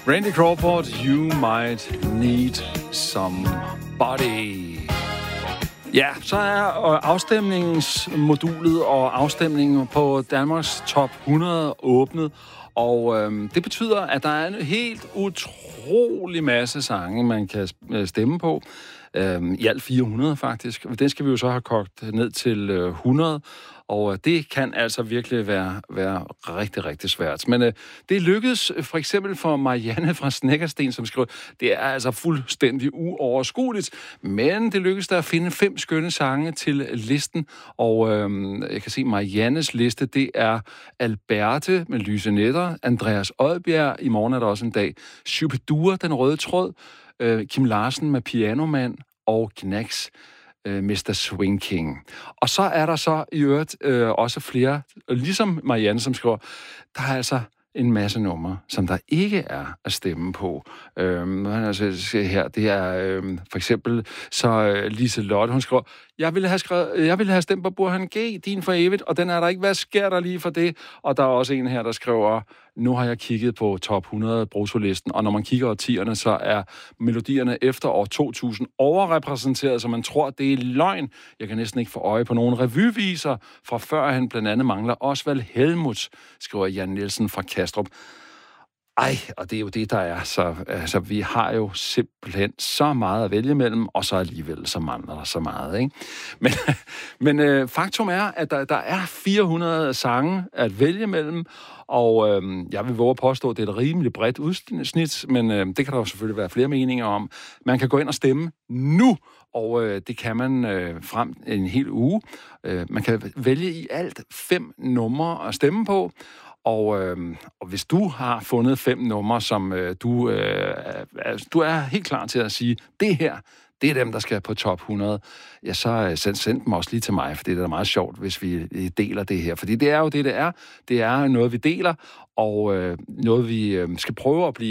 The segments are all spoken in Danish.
Randy Crawford, You Might Need Somebody. Ja, så er afstemningsmodulet og afstemningen på Danmarks Top 100 åbnet. Og det betyder, at der er en helt utrolig masse sange, man kan stemme på. I alt 400 faktisk. Det skal vi jo så have kogt ned til 100. Og det kan altså virkelig være rigtig, rigtig svært. Men det lykkedes for eksempel for Marianne fra Snekkersten, som skriver, det er altså fuldstændig uoverskueligt, men det lykkedes der at finde 5 skønne sange til listen. Og jeg kan se, Mariannes liste, det er Alberte med Lyse Nætter, Andreas Odbjerg, i morgen er der også en dag, Shubidua, Den Røde Tråd, Kim Larsen med Pianoman og Knacks, Mr. Swing King. Og så er der så i øvrigt også flere, ligesom Marianne, som skriver, der er altså en masse numre, som der ikke er at stemme på. Altså, her, det er for eksempel så Liselotte, hun skriver, jeg ville have stemt på Burhan G, din for evigt, og den er der ikke. Hvad sker der lige for det? Og der er også en her, der skriver, nu har jeg kigget på top 100 bruttolisten, og når man kigger årtierne, så er melodierne efter år 2000 overrepræsenteret, så man tror, det er løgn. Jeg kan næsten ikke få øje på nogen revyviser fra førhen, blandt andet mangler Osvald Helmuth, skriver Jan Nielsen fra Kastrup. Ej, og det er jo det, der er. Så vi har jo simpelthen så meget at vælge mellem, og så alligevel så mangler der så meget, ikke? Men faktum er, at der er 400 sange at vælge mellem, og jeg vil våge at påstå, at det er et rimelig bredt udsnit, men det kan der jo selvfølgelig være flere meninger om. Man kan gå ind og stemme nu, og det kan man frem en hel uge. Man kan vælge i alt 5 numre at stemme på, og hvis du har fundet 5 numre, som du er helt klar til at sige, det her, det er dem, der skal på top 100, ja, så send dem også lige til mig, for det er da meget sjovt, hvis vi deler det her. Fordi det er jo det er. Det er noget, vi deler, og noget, vi skal prøve at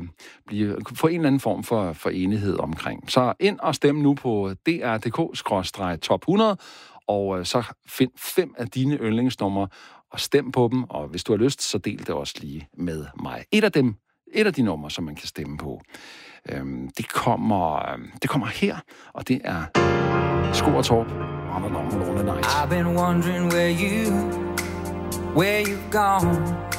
få en eller anden form for enighed omkring. Så ind og stem nu på dr.dk/top 100, og så find 5 af dine yndlingsnumre, og stem på dem, og hvis du har lyst, så del det også lige med mig. Et af de numre, som man kan stemme på, det kommer her, og det er Sko og Torp, On a Long Lonely Night. I've been wondering where you've gone.